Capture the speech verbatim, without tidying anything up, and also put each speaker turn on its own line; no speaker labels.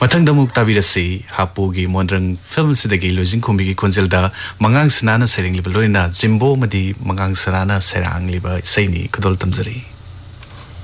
मथंग दमुक ताबिरसी हापोगी मोनरंग film सिदगी लोजिंग खुमी की खुंजलदा मंगांग सनाना सेरिंग लिबा लोइना जिम्बो मदी मंगांग सनाना सेरांग लिबा सैनी खुदोल तमजरी